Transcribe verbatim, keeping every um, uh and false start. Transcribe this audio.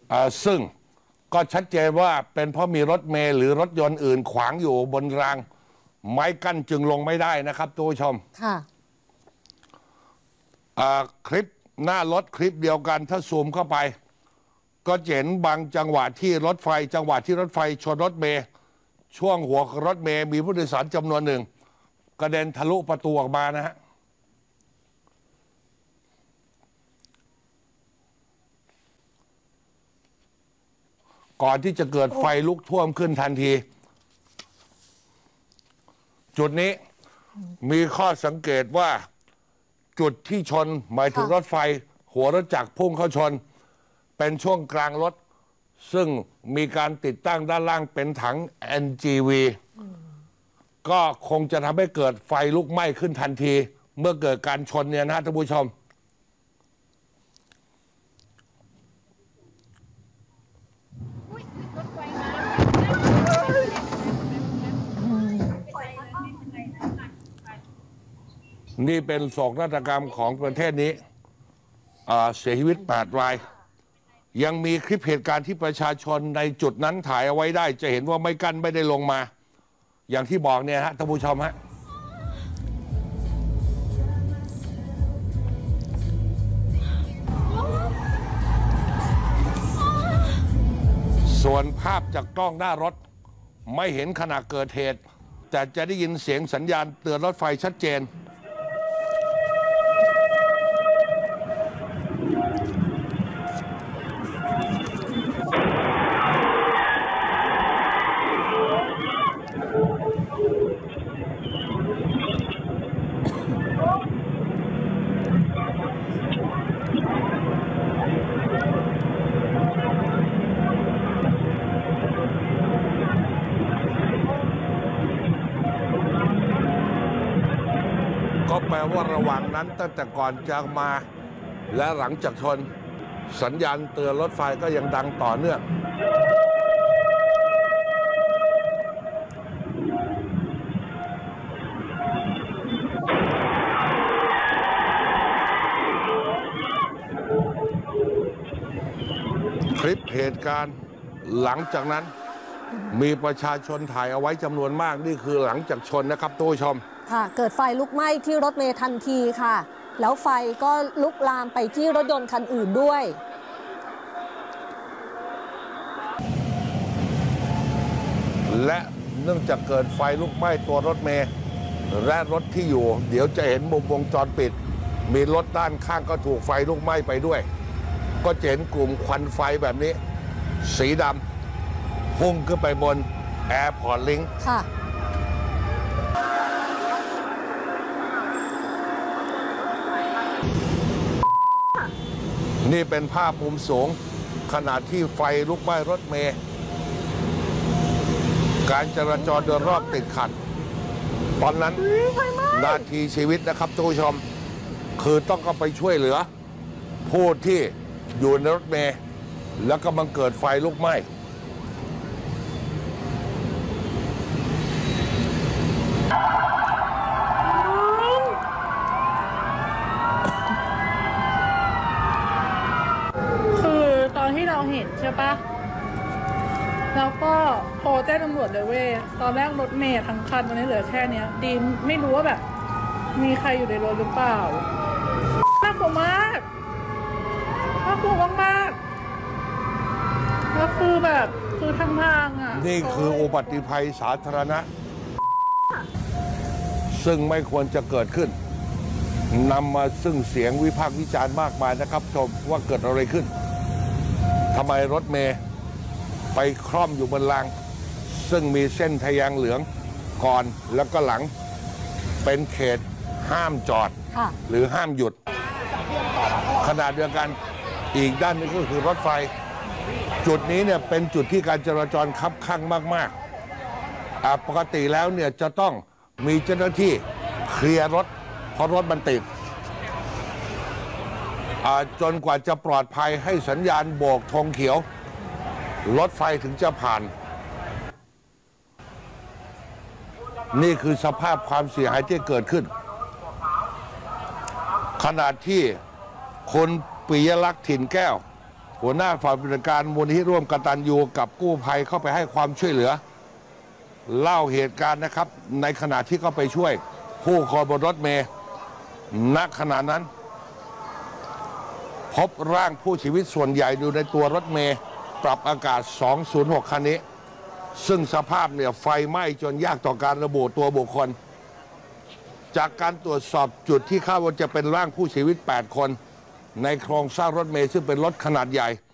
ซึ่งก็ชัดเจนว่าเป็นเพราะมีรถเมล์หรือรถยนต์อื่นขวางอยู่บนรางไม้กั้นจึงลงไม่ได้นะครับทุกผู้ชมค่ะคลิปหน้ารถคลิปเดียวกันถ้าซูมเข้าไปก็เห็นบางจังหวะที่รถไฟจังหวะที่รถไฟชนรถเมล์ช่วงหัวรถเมล์มีผู้โดยสารจำนวนหนึ่งกระเด็นทะลุประตูออกมานะฮะก่อนที่จะเกิดไฟลุกท่วมขึ้นทันทีจุดนี้มีข้อสังเกตว่าจุดที่ชนหมายถึงรถไฟหัวรถจักรพุ่งเข้าชนเป็นช่วงกลางรถซึ่งมีการติดตั้งด้านล่างเป็นถัง เอ็น จี วี ก็คงจะทำให้เกิดไฟลุกไหม้ขึ้นทันทีเมื่อเกิดการชนเนี่ยนะท่านผู้ชมนี่เป็นโศกนาฏกรรมของประเทศนี้เสียชีวิตแปดรายยังมีคลิปเหตุการณ์ที่ประชาชนในจุดนั้นถ่ายเอาไว้ได้จะเห็นว่าไม่กั้นไม่ได้ลงมาอย่างที่บอกเนี่ยฮะท่านผู้ชมฮะส่วนภาพจากกล้องหน้ารถไม่เห็นขณะเกิดเหตุแต่จะได้ยินเสียงสัญญาณเตือนรถไฟชัดเจนก็แปลว่าระหว่างนั้นตั้งแต่ก่อนจะมาและหลังจากชนสัญญาณเตือนรถไฟก็ยังดังต่อเนื่องคลิปเหตุการณ์หลังจากนั้นมีประชาชนถ่ายเอาไว้จำนวนมากนี่คือหลังจากชนนะครับทุกผู้ชมค่ะเกิดไฟลุกไหม้ที่รถเมล์ทันทีค่ะแล้วไฟก็ลุกลามไปที่รถยนต์คันอื่นด้วยและเนื่องจากเกิดไฟลุกไหม้ตัวรถเมล์และรถที่อยู่เดี๋ยวจะเห็นมุมวงจรปิดมีรถด้านข้างก็ถูกไฟลุกไหม้ไปด้วยก็จะเห็นกลุ่มควันไฟแบบนี้สีดำพุ่งขึ้นไปบนแอร์พอร์ตลิงค์ค่ะนี่เป็นภาพมุมสูงขณะที่ไฟลุกไหม้รถเมล์การจราจรโดยรอบติดขัดตอนนั้นนาทีชีวิตนะครับทุกผู้ชมคือต้องเข้าไปช่วยเหลือผู้ที่อยู่ในรถเมล์แล้วก็มันเกิดไฟลุกไหม้เห็นใช่ปะแล้วก็โทรแจ้งตำรวจเลยเว้ยตอนแรกรถเมล์ทั้งคันตอนนี้เหลือแค่เนี้ยดีไม่รู้ว่าแบบมีใครอยู่ในรถหรือเปล่าน่ากลัวมากน่ากลัวมากๆแล้วคือแบบคือทางทางอ่ะนี่คืออุบัติภัยสาธารณะซึ่งไม่ควรจะเกิดขึ้นนำมาซึ่งเสียงวิพากษ์วิจารณ์มากมายนะครับชมว่าเกิดอะไรขึ้นทำไมรถเมล์ไปคล่อมอยู่บนรางซึ่งมีเส้นทะแยงเหลืองก่อนแล้วก็หลังเป็นเขตห้ามจอดหรือห้ามหยุดขณะเดียวกันอีกด้านนึงก็คือรถไฟจุดนี้เนี่ยเป็นจุดที่การจราจรคับคั่งมากๆปกติแล้วเนี่ยจะต้องมีเจ้าหน้าที่เคลียร์รถเพราะรถมันติดจนกว่าจะปลอดภัยให้สัญญาณโบกธงเขียวรถไฟถึงจะผ่านนี่คือสภาพความเสียหายที่เกิดขึ้นขณะที่คุณปิยลักษณ์ถิ่นแก้วหัวหน้าฝ่ายบริการมูลนิธิร่วมกตัญญูกับกู้ภัยเข้าไปให้ความช่วยเหลือ เล่าเหตุการณ์นะครับ ในขณะที่เข้าไปช่วยผู้คนบนรถเมล์ณขณะนั้น พบร่างผู้ชีวิตส่วนใหญ่อยู่ในตัวรถเมล์ปรับอากาศ สองศูนย์หก คันนี้ ซึ่งสภาพเนี่ยไฟไหม้จนยากต่อการระบุตัวบุคคล จากการตรวจสอบจุดที่คาดว่าจะเป็นร่างผู้ชีวิต แปด คน ในโครงสร้างรถเมล์ซึ่งเป็นรถขนาดใหญ่